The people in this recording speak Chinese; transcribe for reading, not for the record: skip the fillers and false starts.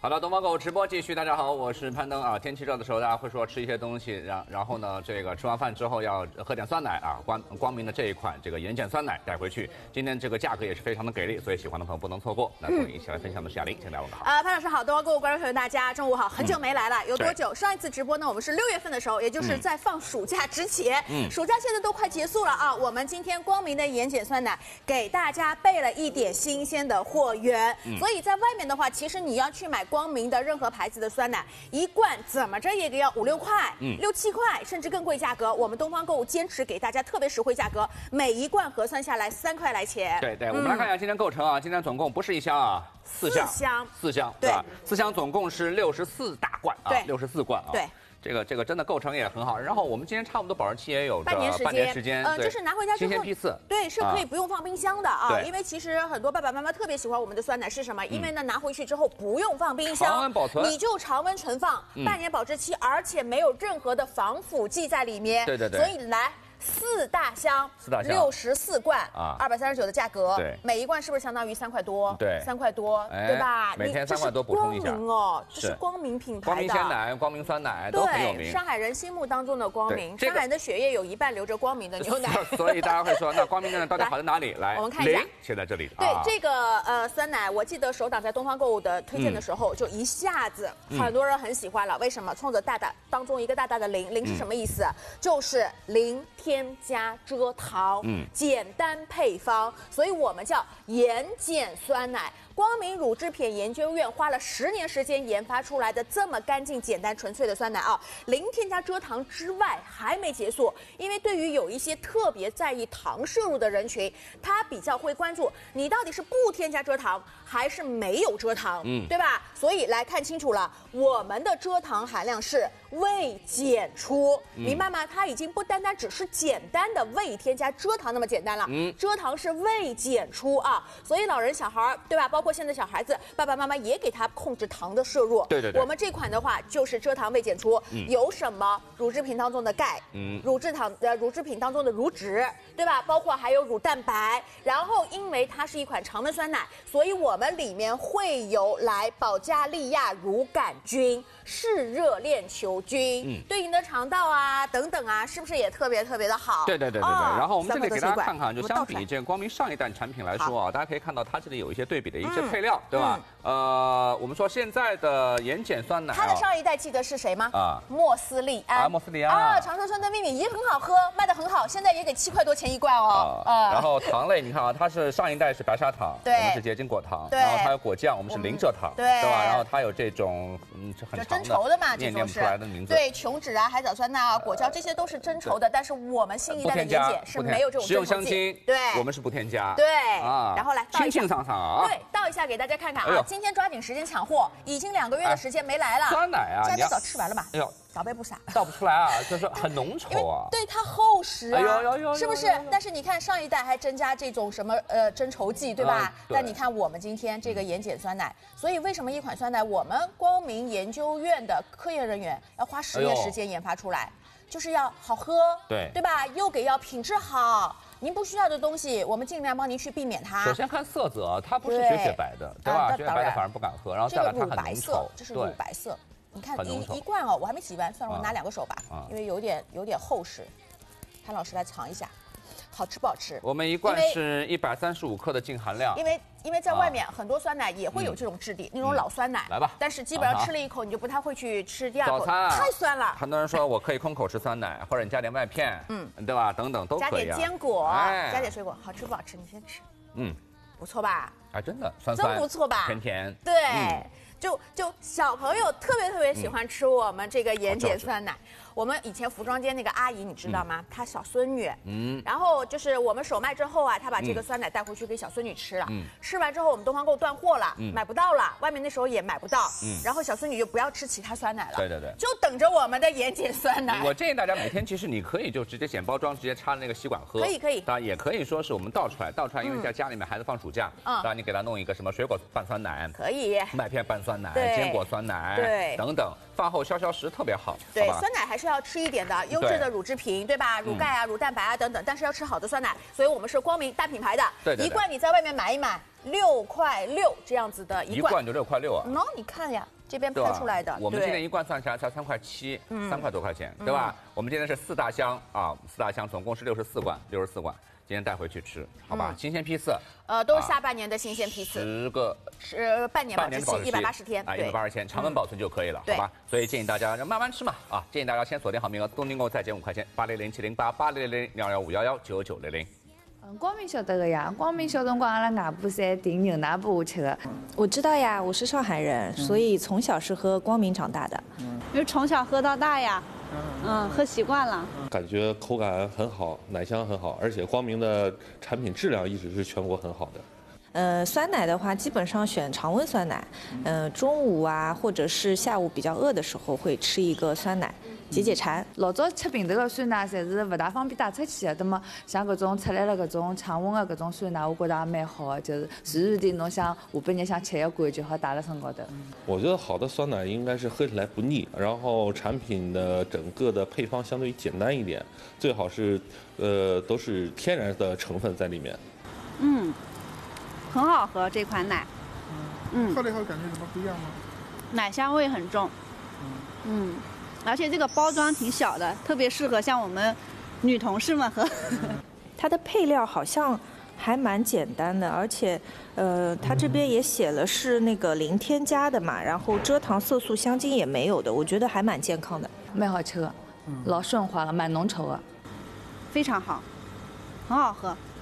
好的，东方购物直播继续。大家好，我是攀登啊。天气热的时候，大家会说吃一些东西，然后呢，这个吃完饭之后要喝点酸奶啊。光明的这一款这个盐碱酸奶带回去，今天这个价格也是非常的给力，所以喜欢的朋友不能错过。那跟我一起来分享的是亚玲，请大家问好。 潘老师好，东方购物观众朋友大家中午好，很久没来了，有多久？上一次直播呢，我们是6月份的时候，也就是在放暑假之前。暑假现在都快结束了啊，我们今天光明的盐碱酸奶给大家备了一点新鲜的货源，所以在外面的话，其实你要去买光明的任何牌子的酸奶，一罐怎么着也得要5、6块，6、7块，甚至更贵价格。我们东方购物坚持给大家特别实惠价格，每一罐核算下来3块来钱。 对，我们来看一下今天构成啊，今天总共不是1箱啊，4箱，对吧？4箱总共是64大罐啊，64罐啊。对。这个真的构成也很好，然后我们今天差不多保质期也有半年时间， 就是拿回家之后新鲜批次， 对，是可以不用放冰箱的啊，因为其实很多爸爸妈妈特别喜欢我们的酸奶是什么？因为呢拿回去之后不用放冰箱， 常温保存， 你就常温存放，半年保质期，而且没有任何的防腐剂在里面， 对， 所以来。4大箱，64罐啊，239的价格， 对， 每一罐是不是相当于3块多？ 对 ，3块多，对吧？ 每天3块多补充一下哦，这是光明品牌的， 光明鲜奶、光明酸奶都很有名。 上海人心目当中的光明，上海人的血液有一半流着光明的牛奶， 所以大家会说，那光明的奶到底好在哪里？来， 我们看一下， 写在这里。 对，这个酸奶，我记得首档在东方购物的推荐的时候，就一下子很多人很喜欢了。为什么？冲着大大当中一个大大的零，零是什么意思？就是零添加蔗糖，简单配方，所以我们叫盐碱酸奶。光明乳制品研究院花了10年时间研发出来的这么干净、简单、纯粹的酸奶啊，零添加蔗糖之外还没结束，因为对于有一些特别在意糖摄入的人群，他比较会关注你到底是不添加蔗糖还是没有蔗糖，对吧？所以来看清楚了，我们的蔗糖含量是未检出，明白吗？它已经不单单只是简单的未添加蔗糖那么简单了，蔗糖是未检出啊，所以老人小孩对吧？包括现在小孩子，爸爸妈妈也给他控制糖的摄入。对，我们这款的话就是蔗糖未检出，有什么乳制品当中的钙，乳制品当中的乳脂，对吧？包括还有乳蛋白。然后因为它是一款常温酸奶，所以我们里面会有保加利亚乳杆菌、嗜热链球菌，对你的肠道啊等等啊，是不是也特别的好？对。 然后我们这里给大家看看，就相比这个光明上一代产品来说啊，大家可以看到它这里有一些对比的一些配料，对吧？我们说现在的盐碱酸奶， 它的上一代记得是谁吗？莫斯利安。 莫斯利安长春酸的秘密也很好喝，卖得很好，现在也给7块多钱一罐哦。 然后糖类，你看啊，它是上一代是白砂糖，我们是结晶果糖，然后它有果酱，我们是零蔗糖，对吧？然后它有这种很长的真稠的嘛， 念不出来的名字。 对，琼脂啊、海藻酸钠啊、果胶这些都是真稠的，但是我们新一代的盐碱是没有这种食用香精， 对， 我们是不添加。 对，然后来清清爽爽啊！ 对，倒一下给大家看看啊！今天抓紧时间抢货，已经2个月的时间没来了。 酸奶啊， 加点早吃完了吧？ 哎呦， 早备不傻， 倒不出来啊，就是很浓稠啊。 对，它厚实啊，是不是？但是你看上一代还增加这种什么增稠剂，对吧？但你看我们今天这个盐碱酸奶，所以为什么一款酸奶我们光明研究院的科研人员要花10年时间研发出来，就是要好喝，对吧？又要品质好。您不需要的东西，我们尽量帮您去避免它。 首先看色泽，它不是雪白的，对吧？雪白的反而不敢喝。然后再来它很浓稠， 这是乳白色。你看一罐哦，我还没洗完，算了，我拿2个手吧，因为有点厚实。潘老师来尝一下，好吃不好吃？ 我们一罐是135克的净含量。 因为在外面很多酸奶也会有这种质地，那种老酸奶。 来吧， 但是基本上吃了一口，你就不太会去吃第2口。 早餐太酸了。 很多人说我可以空口吃酸奶，或者你加点麦片，对吧？等等都可以。 加点坚果，加点水果，好吃不好吃？你先吃。不错吧？ 真的酸真不错吧？ 甜甜。 对。就小朋友特别喜欢吃我们这个盐碱酸奶。我们以前服装间那个阿姨你知道吗？她小孙女，然后就是我们首卖之后啊，她把这个酸奶带回去给小孙女吃了。吃完之后我们东方购断货了，买不到了，外面那时候也买不到。然后小孙女就不要吃其他酸奶了，对，就等着我们的盐碱酸奶。 我建议大家每天其实你可以就直接剪包装，直接插那个吸管喝， 可以。 当然也可以说是我们倒出来，因为在家里面孩子放暑假，当然你给他弄一个什么水果拌酸奶， 可以， 麦片拌酸奶，坚果酸奶，等等，饭后消食特别好。 对，酸奶还是是要吃一点的优质的乳制品，对吧？乳钙啊、乳蛋白啊等等，但是要吃好的酸奶，所以我们是光明大品牌的，一罐你在外面买一买，6.6块这样子的一罐就6.6块啊。 你看呀。这边拍出来的， 我们今天一罐算下来才3.7块，3块多块钱，对吧？我们今天是4大箱啊，4大箱总共是64罐，今天带回去吃，好吧？新鲜批次， 都是下半年的新鲜批次 ，10个是半年保质期，180天， 啊，180天，常温保存就可以了，好吧？所以建议大家慢慢吃嘛，啊，建议大家先锁定好名额，东京购再减5块钱，800-708-800-11511-9900。 光明晓得的呀，光明小辰光阿拉外婆侪订牛奶拨我吃的。 我知道呀，我是上海人，所以从小是喝光明长大的。 因为从小喝到大呀，喝习惯了。 感觉口感很好，奶香很好，而且光明的产品质量一直是全国很好的。 酸奶的话，基本上选常温酸奶。中午啊，或者是下午比较饿的时候，会吃一个酸奶，解馋。 老早吃瓶头的酸奶，侪是不大方便带出去的。那么像搿种出来了搿种常温的搿种酸奶，我觉得也蛮好的，就是随时的侬想下半日想吃一罐就好带辣身高头。 我觉得好的酸奶应该是喝起来不腻，然后产品的整个的配方相对于简单一点，最好是都是天然的成分在里面。 很好喝这款奶。 喝了以后感觉什么不一样吗？ 奶香味很重。而且这个包装挺小的，特别适合像我们女同事们喝。 它的配料好像还蛮简单的，而且它这边也写了是那个零添加的嘛，然后蔗糖、色素、香精也没有的，我觉得还蛮健康的， 蛮好吃的，老顺滑了，蛮浓稠的， 非常好，很好喝。